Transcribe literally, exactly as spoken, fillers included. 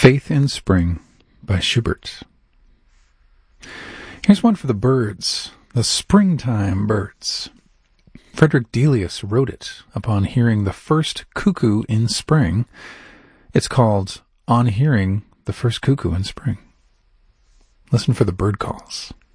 Faith in Spring by Schubert. Here's one for the birds, the springtime birds. Frederick Delius wrote it upon hearing the first cuckoo in spring. It's called On Hearing the First Cuckoo in Spring. Listen for the bird calls.